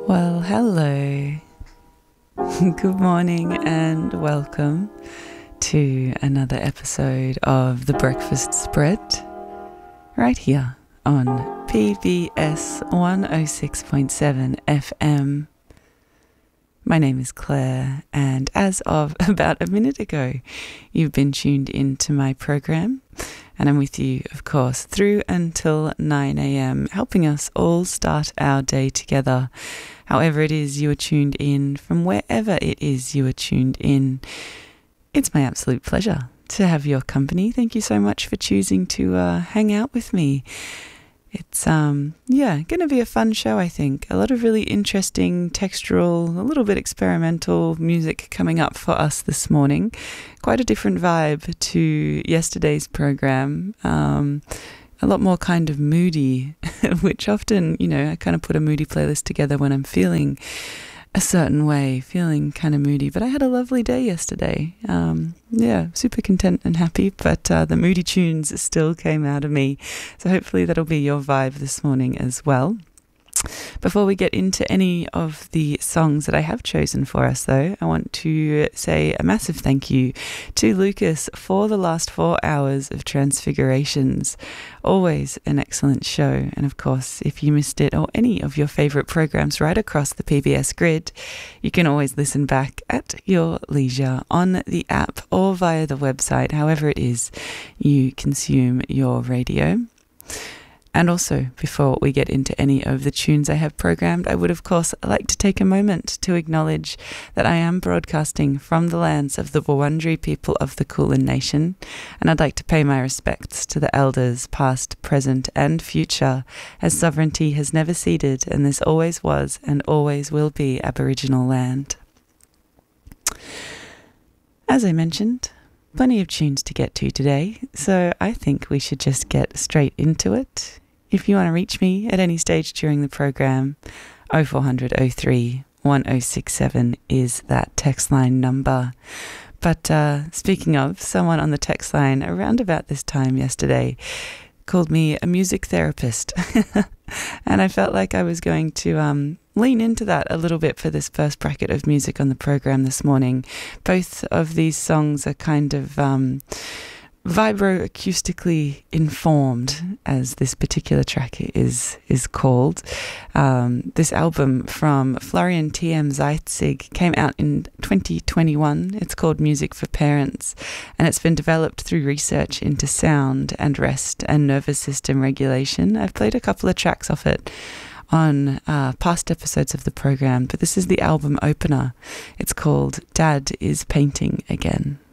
Well, hello. Good morning and welcome to another episode of The Breakfast Spread right here on PBS 106.7 FM. My name is Claire, and as of about a minute ago, you've been tuned into my program, and I'm with you, of course, through until 9 a.m, helping us all start our day together. However it is you are tuned in, from wherever it is you are tuned in, it's my absolute pleasure to have your company. Thank you so much for choosing to hang out with me. It's going to be a fun show, I think. A lot of really interesting textural, a little bit experimental music coming up for us this morning. Quite a different vibe to yesterday's program. A lot more kind of moody, which often, I kind of put a moody playlist together when I'm feeling a certain way, feeling kind of moody. But I had a lovely day yesterday. Super content and happy, but the moody tunes still came out of me. So hopefully that'll be your vibe this morning as well. Before we get into any of the songs that I have chosen for us, though, I want to say a massive thank you to Lucas for the last 4 hours of Transfigurations. Always an excellent show. And of course, if you missed it or any of your favourite programs right across the PBS grid, you can always listen back at your leisure on the app or via the website, however it is you consume your radio. And also, before we get into any of the tunes I have programmed, I would, of course, like to take a moment to acknowledge that I am broadcasting from the lands of the Wurundjeri people of the Kulin Nation, and I'd like to pay my respects to the elders, past, present, and future, as sovereignty has never ceded, and this always was and always will be Aboriginal land. As I mentioned, plenty of tunes to get to today, so I think we should just get straight into it. If you want to reach me at any stage during the program, 0400 03 1067 is that text line number. But speaking of, someone on the text line around about this time yesterday called me a music therapist. And I felt like I was going to lean into that a little bit for this first bracket of music on the program this morning. Both of these songs are kind of vibroacoustically informed, as this particular track is called. This album from Florian T.M. Zeitzig came out in 2021. It's called Music for Parents, and it's been developed through research into sound and rest and nervous system regulation. I've played a couple of tracks off it on past episodes of the program, but this is the album opener. It's called Dad is Painting Again.